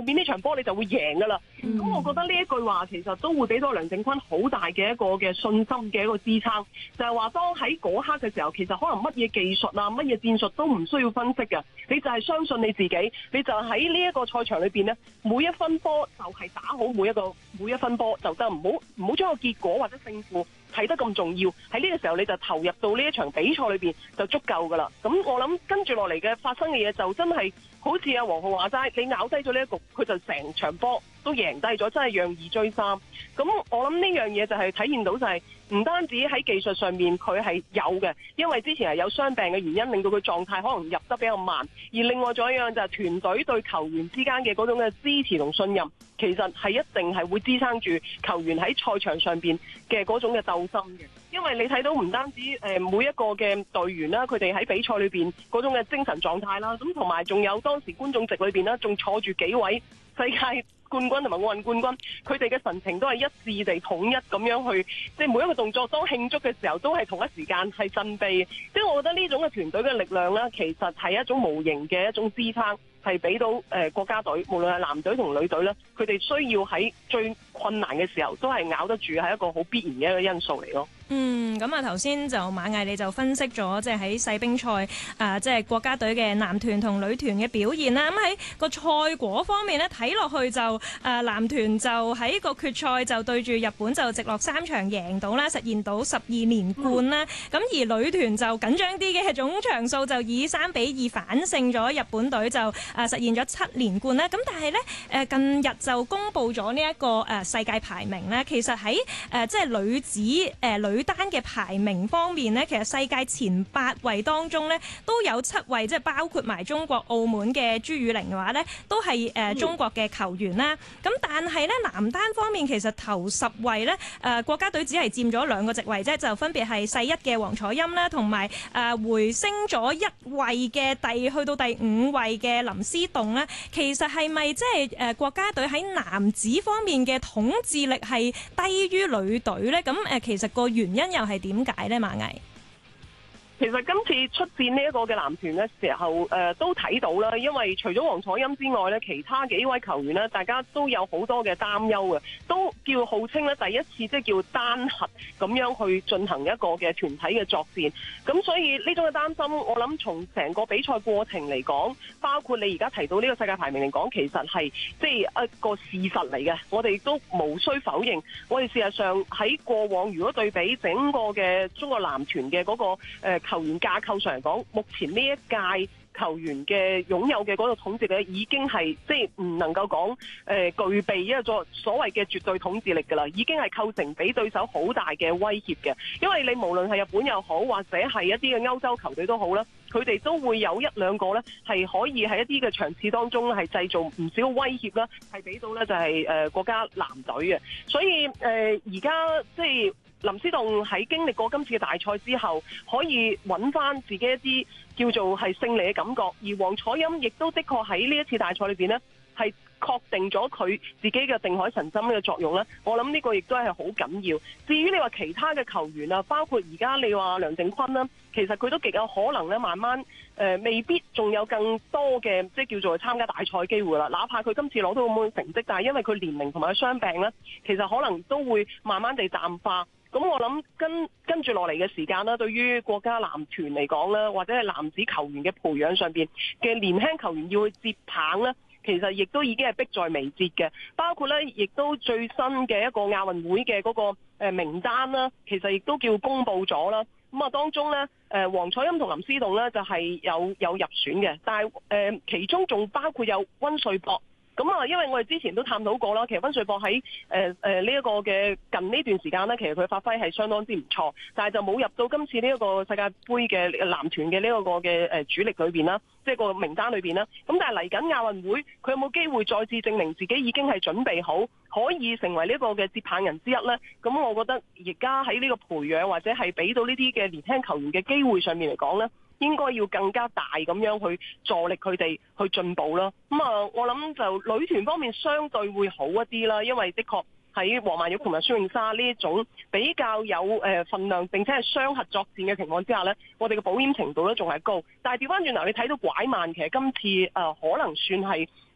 面呢場波你就會贏㗎啦。咁我覺得呢一句話其實都會俾到梁靖昆好大嘅一個嘅信心嘅一個支撐，就係話當喺嗰刻嘅時候，其實可能乜嘢技術啊、乜嘢戰術都唔需要分析嘅，你就係相信你自己，你就喺呢一個賽場裏邊呢，每一分波就係打好每一分波就得，唔好將個結果或者勝負睇得咁重要。喺呢個時候你就投入到呢一場比賽裏邊就足夠㗎啦。咁我諗跟住落嚟嘅發生嘅嘢就真係好似阿黃浩話齋，你咬低咗呢一局，佢就成場波都贏低咗，真係讓二追三。咁我諗呢樣嘢就係體現到就係唔單止喺技術上面佢係有嘅，因為之前係有傷病嘅原因，令到佢狀態可能入得比較慢。而另外仲有一樣就係團隊對球員之間嘅嗰種嘅支持同信任，其實係一定係會支撐住球員喺賽場上邊嘅嗰種嘅鬥心嘅。因為你睇到唔單止每一個嘅隊員啦，佢哋喺比賽裏邊嗰種嘅精神狀態啦，咁同埋仲有當時觀眾席裏邊啦，仲坐住幾位世界冠軍同埋奧運冠軍，佢哋嘅神情都係一致地統一咁樣去，即係每一個動作當慶祝嘅時候，都係同一時間係振臂。即係我覺得呢種嘅團隊嘅力量咧，其實係一種無形嘅一種支撐，係俾到國家隊，無論係男隊同女隊咧，佢哋需要喺最困難嘅時候都係咬得住，係一個好必然嘅一個因素嚟咯。 咁啊頭先就馬毅你就分析咗即係喺世乒賽即係國家隊嘅男團同女團嘅表現啦。咁喺個賽果方面呢，睇落去就男團就喺個決賽就對住日本就直落3場贏到啦，實現到12連冠啦。咁而女團就緊張啲嘅，總場數就以3-2反勝咗日本隊，就實現咗7連冠啦。咁但係呢，近日就公布咗呢一個世界排名呢，其實喺即係女子女單嘅排名方面呢，其實世界前8位當中呢，都有7位，即係包括埋中國澳門嘅朱雨玲嘅話呢，都係中國嘅球員啦。咁但係呢，男單方面其實頭10位呢，國家隊只係佔咗2個席位啫，就分別係世1嘅王楚欽啦，同埋回升咗1位嘅去到第5位嘅林思棟呢。其實係咪即係國家隊喺男子方面嘅統治力係低於女隊呢？咁其實個原因又係點解呢？馬毅， 其實今次出戰呢一個嘅男團嘅時候，都睇到啦，因為除咗王楚欽之外咧，其他幾位球員咧，大家都有好多嘅擔憂嘅，都叫號稱咧第一次即係叫單核咁樣去進行一個嘅團體嘅作戰。咁所以呢種嘅擔心，我諗從成個比賽過程嚟講，包括你而家提到呢個世界排名嚟講，其實係即係一個事實嚟嘅。我哋都無需否認，我哋事實上喺過往如果對比整個嘅中國男團嘅嗰個球員架構上嚟講，目前呢一屆球員嘅擁有嘅嗰個統治力已經係即係唔能夠講具備一個所謂嘅絕對統治力㗎啦，已經係構成俾對手好大嘅威脅嘅。因為你無論係日本又好，或者係一啲嘅歐洲球隊都好啦，佢哋都會有1-2個咧係可以喺一啲嘅場次當中係製造唔少威脅啦，係俾到咧就係國家男隊嘅。所以而家即係林思棟喺經歷過今次嘅大賽之後，可以揾翻自己一啲叫做係勝利嘅感覺，而王楚欽亦都的確喺呢一次大賽裏邊呢，係確定咗佢自己嘅定海神針呢個作用呢。我諗呢個亦都係好緊要。至於你話其他嘅球員啊，包括而家你話梁靖昆啦，其實佢都極有可能咧，慢慢未必仲有更多嘅即係叫做參加大賽機會啦。哪怕佢今次攞到咁嘅成績，但係因為佢年齡同埋佢傷病呢，其實可能都會慢慢地淡化。咁我諗跟住落嚟嘅時間啦，對於國家男團嚟講啦，或者係男子球員嘅培養上邊嘅年輕球員要去接棒咧，其實亦都已經係迫在眉睫嘅。包括咧，亦都最新嘅一個亞運會嘅嗰個名單啦，其實亦都叫公布咗啦。咁啊，當中咧，王楚欽同林思棟咧就係有入選嘅，但係其中仲包括有溫瑞博。咁啊，因為我哋之前都探討過啦，其實溫瑞博喺呢一個嘅近呢段時間呢，其實佢發揮係相當之唔錯，但係就冇入到今次呢一個世界盃嘅男團嘅呢一個嘅主力裏邊啦，即係個名單裏邊啦。咁但係嚟緊亞運會，佢有冇機會再次證明自己已經係準備好，可以成為呢個嘅接棒人之一呢？咁我覺得而家喺呢個培養或者係俾到呢啲嘅年輕球員嘅機會上面嚟講呢，應該要更加大咁樣去助力佢哋去進步啦。咁啊，我諗就女團方面相對會好一啲啦，因為的確喺黃曼玉同埋孫穎莎呢一種比較有份量並且係雙核作戰嘅情況之下呢，我哋嘅保險程度都仲係高。但係調翻轉頭，你睇到拐曼其實今次可能算係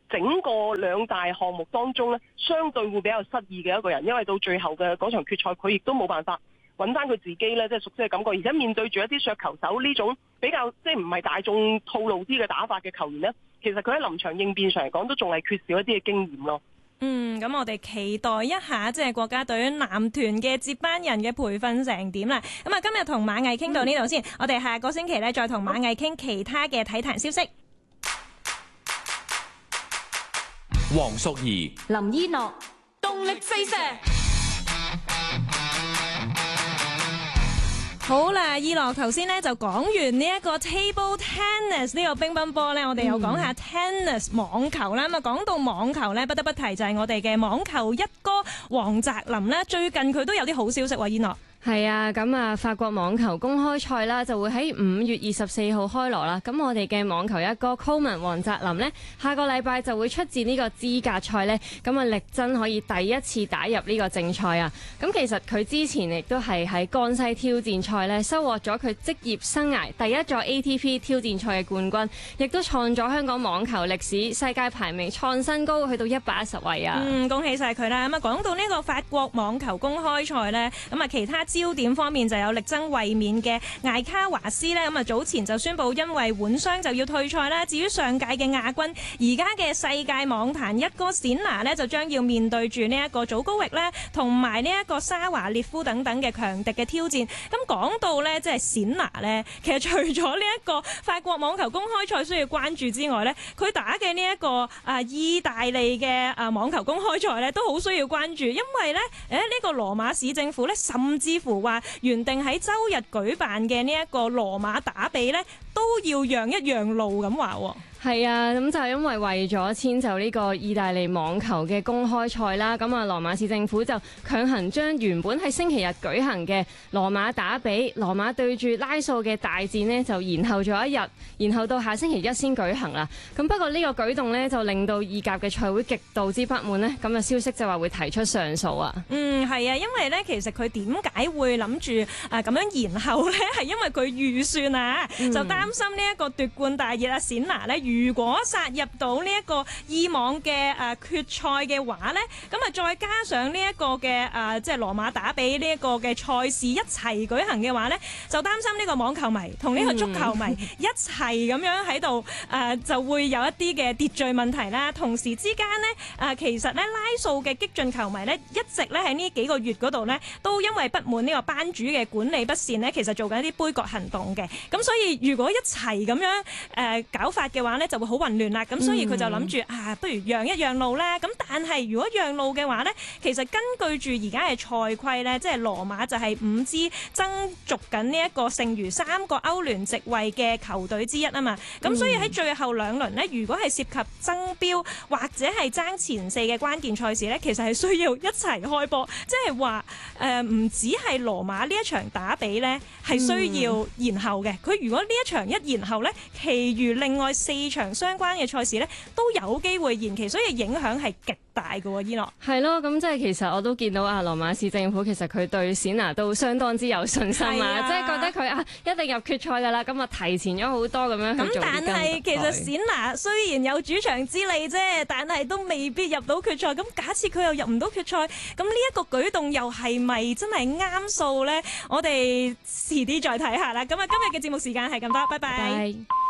整個兩大項目當中咧，相對會比較失意嘅一個人，因為到最後嘅嗰場決賽，佢亦都冇辦法揾翻佢自己咧，即係熟悉嘅感覺，而且面對住一啲削球手呢種比較即係唔係大眾套路啲嘅打法嘅球員咧，其實佢喺臨場應變上嚟講都仲係缺少一啲嘅經驗咯。 咁我哋期待一下即係國家隊男團嘅接班人嘅培訓成點啦。咁啊，今日同馬毅傾到呢度先，我哋下個星期咧再同馬毅傾其他嘅體壇消息。 黃淑儀、 林依諾，動力四射。 好啦，依樂頭先咧就講完呢一個 table tennis 呢個乒乓波咧，我哋又講下 tennis 網球啦。咁啊，講到網球咧，不得不提就係我哋嘅網球一哥黃澤林咧，最近佢都有啲好消息喎，依樂。 係啊，咁啊，法國網球公開賽啦，就會喺5月24號開鑼啦。咁我哋嘅網球一哥 Coleman 黃澤林呢，下個禮拜就會出戰呢個資格賽呢，咁啊，力爭可以第一次打入呢個正賽啊。咁其實佢之前亦都係喺江西挑戰賽呢，收穫咗佢職業生涯第一座 ATP 挑戰賽嘅冠軍，亦都創咗香港網球歷史世界排名創新高，去到110位啊。 恭喜晒佢啦！咁啊，講到呢個法國網球公開賽呢，咁啊，其他焦點方面就有力爭衛冕嘅艾卡華斯呢，咁啊，早前就宣布因為腕傷就要退賽啦。至於上屆嘅亞軍，而家嘅世界網壇一哥冼拿呢，就將要面對住呢一個祖高域呢，同埋呢一個沙華列夫等等嘅強敵嘅挑戰。咁講到呢，即係冼拿呢，其實除咗呢一個法國網球公開賽需要關注之外呢，佢打嘅呢一個意大利嘅網球公開賽呢，都好需要關注，因為呢，呢個羅馬市政府呢，甚至乎話原定喺周日舉辦嘅呢一個羅馬打比呢，都要讓一讓路咁話喎。 係啊，咁就係因為為咗遷就呢個意大利網球嘅公開賽啦，咁啊羅馬市政府就強行將原本喺星期日舉行嘅羅馬打比羅馬對住拉素嘅大戰呢，就延後咗一日，然後到下星期一先舉行啦。咁不過呢個舉動呢，就令到意甲嘅賽會極度之不滿呢，咁嘅消息就話會提出上訴啊。 係啊，因為呢，其實佢點解會諗住咁樣延後呢？係因為佢預算啊，就擔心呢一個奪冠大熱冼拿呢，如果殺入到呢一個意網嘅決賽嘅話呢，咁啊再加上呢一個嘅即係羅馬打比呢一個嘅賽事一齊舉行嘅話呢，就擔心呢個網球迷同呢個足球迷一齊咁樣喺度就會有一啲嘅秩序問題啦。同時之間呢，其實呢拉素嘅激進球迷呢，一直呢喺呢幾個月嗰度呢，都因為不滿呢個班主嘅管理不善呢，其實做緊一啲杯葛行動嘅。咁所以如果一齊咁樣搞法嘅話呢，就會好混亂啦。咁所以佢就諗住不如讓一讓路啦。咁但係如果讓路嘅話呢，其實根據住而家嘅賽規呢，即係羅馬就係5支爭逐緊呢一個剩餘3個歐聯席位嘅球隊之一啊嘛。咁所以喺最後2輪呢，如果係涉及爭標或者係爭前4嘅關鍵賽事呢，其實係需要一齊開波，即係話唔止係羅馬呢一場打比呢係需要延後嘅。佢如果呢一場一延後呢，其餘另外4場相關嘅賽事呢都有機會延期，所以影響係極大嘅喎。伊諾係咯，咁即係其實我都見到羅馬市政府其實佢對冼拿都相當之有信心啊，即係覺得佢一定入決賽㗎啦，咁提前咗好多咁樣去做。咁但係其實冼拿雖然有主場之利啫，但係都未必入到決賽。咁假設佢又入唔到決賽，咁呢一個舉動又係咪真係啱數呢？我哋遲啲再睇下啦。咁今日嘅節目時間係咁多，拜拜。